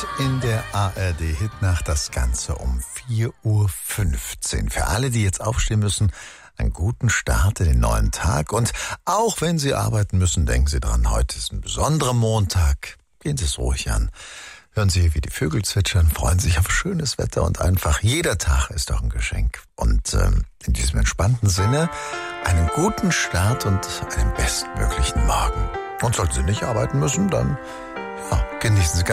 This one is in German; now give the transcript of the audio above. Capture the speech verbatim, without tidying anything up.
Jetzt in der A R D-Hitnacht das Ganze um vier Uhr fünfzehn. Für alle, die jetzt aufstehen müssen, einen guten Start in den neuen Tag. Und auch wenn Sie arbeiten müssen, denken Sie dran, heute ist ein besonderer Montag. Gehen Sie es ruhig an. Hören Sie, wie die Vögel zwitschern, freuen sich auf schönes Wetter und einfach jeder Tag ist doch ein Geschenk. Und ähm, in diesem entspannten Sinne einen guten Start und einen bestmöglichen Morgen. Und sollten Sie nicht arbeiten müssen, dann ja, genießen Sie ganz